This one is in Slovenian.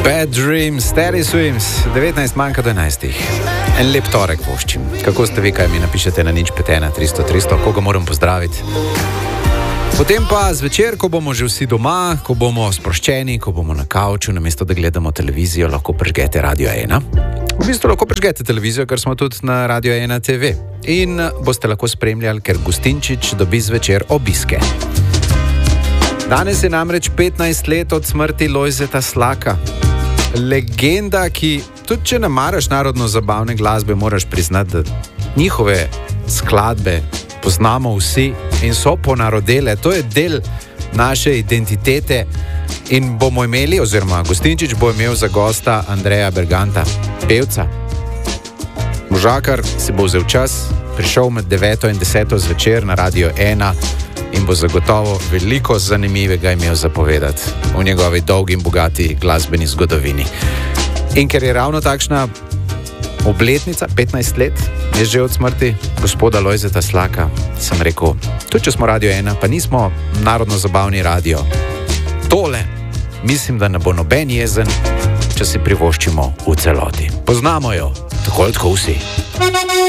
Bad Dreams, Terry Swims, 19 manjka do 11. En lep torek voščim. Kako ste vi, kaj mi napišete na 051-300-300, koga moram pozdraviti? Potem pa zvečer, ko bomo že vsi doma, ko bomo sproščeni, ko bomo na kavču, namesto da gledamo televizijo, lahko prižgete Radio 1. V bistvu lahko prižgete televizijo, ker smo tudi na Radio 1 TV. In boste lahko spremljali, ker Gustinčič dobi zvečer obiske. Danes je namreč 15 let od smrti Lojzeta Slaka. Legenda, ki tudi če ne maraš narodno-zabavne glasbe, moraš priznati, da njihove skladbe poznamo vsi in so ponarodele. To je del naše identitete in bomo imeli, oziroma Gustinčič bo imel za gosta Andreja Berganta, pevca. Možakar si bo vzel čas, prišel med 9 in 10 zvečer na Radio 1 in bo zagotovo veliko zanimivega imel zapovedati v njegovi dolgi in bogati glasbeni zgodovini. In ker je ravno takšna obletnica, 15 let, je že od smrti gospoda Lojzeta Slaka, sem rekel, tudi če smo Radio 1, pa nismo narodno-zabavni radio. Tole, mislim, da ne bo noben jezen, če si privoščimo v celoti. Poznamo jo, tako ali tako vsi.